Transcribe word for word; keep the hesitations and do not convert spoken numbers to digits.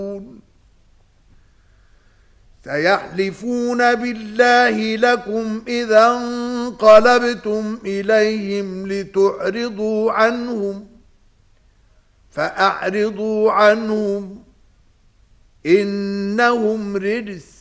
سيحلفون بالله لكم إذا انقلبتم إليهم لتعرضوا عنهم فأعرضوا عنهم إنهم رجس